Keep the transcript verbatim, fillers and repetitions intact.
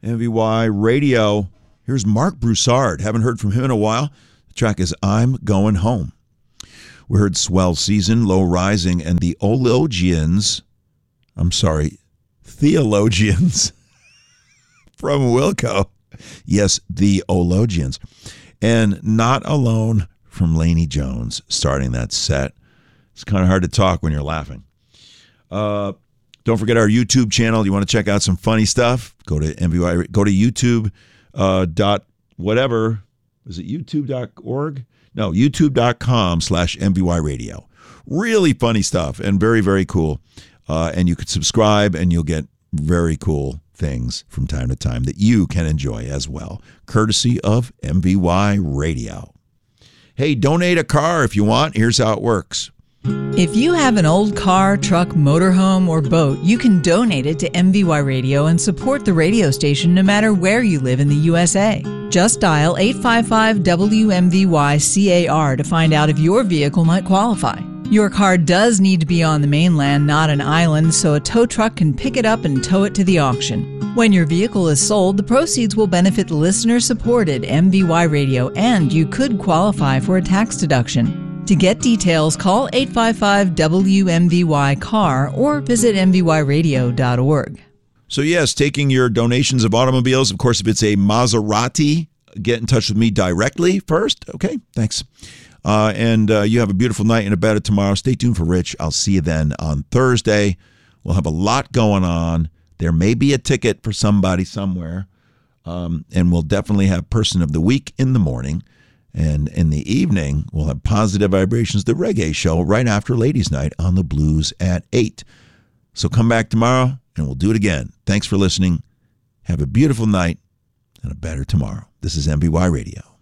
M V Y Radio. Here's Mark Broussard. Haven't heard from him in a while. The track is I'm Going Home. We heard Swell Season, Low Rising, and the Ologians, I'm sorry, Theologians from Wilco. Yes, the Ologians. And Not Alone from Laney Jones starting that set. It's kind of hard to talk when you're laughing. Uh, don't forget our YouTube channel. You want to check out some funny stuff? Go to M V Y. Go to YouTube uh, dot whatever. Is it YouTube dot org? No, YouTube dot com slash M V Y Radio. Really funny stuff and very, very cool. Uh, and you can subscribe and you'll get very cool things from time to time that you can enjoy as well, courtesy of M V Y Radio. Hey, donate a car if you want. Here's how it works. If you have an old car, truck, motorhome, or boat, you can donate it to M V Y Radio and support the radio station no matter where you live in the U S A. Just dial eight five five W M V Y C A R to find out if your vehicle might qualify. Your car does need to be on the mainland, not an island, so a tow truck can pick it up and tow it to the auction. When your vehicle is sold, the proceeds will benefit listener-supported M V Y Radio, and you could qualify for a tax deduction. To get details, call eight five five W M V Y C A R or visit M V Y radio dot org. So yes, taking your donations of automobiles. Of course, if it's a Maserati, get in touch with me directly first. Okay, thanks. Uh, and uh, you have a beautiful night and a better tomorrow. Stay tuned for Rich. I'll see you then on Thursday. We'll have a lot going on. There may be a ticket for somebody somewhere. Um, and we'll definitely have Person of the Week in the morning. And in the evening, we'll have Positive Vibrations, the reggae show, right after Ladies' Night on the Blues at eight. So come back tomorrow, and we'll do it again. Thanks for listening. Have a beautiful night and a better tomorrow. This is M V Y Radio.